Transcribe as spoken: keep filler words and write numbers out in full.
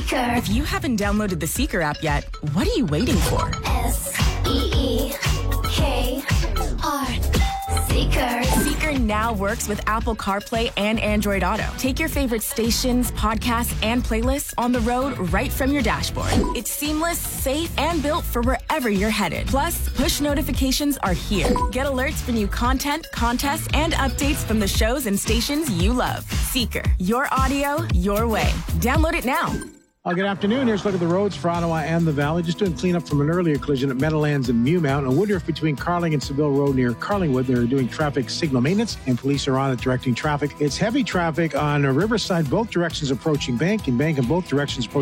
Seeker. If you haven't downloaded the Seeker app yet, what are you waiting for? S E E K R. Seeker. Seeker now works with Apple CarPlay and Android Auto. Take your favorite stations, podcasts, and playlists on the road right from your dashboard. It's seamless, safe, and built for wherever you're headed. Plus, push notifications are here. Get alerts for new content, contests, and updates from the shows and stations you love. Seeker. Your audio, your way. Download it now. Uh, good afternoon. Here's a look at the roads for Ottawa and the Valley. Just doing cleanup from an earlier collision at Meadowlands and Mewmount. And Woodruff between Carling and Seville Road near Carlingwood. They're doing traffic signal maintenance, and police are on it directing traffic. It's heavy traffic on uh, Riverside, both directions approaching Bank, and Bank in both directions approaching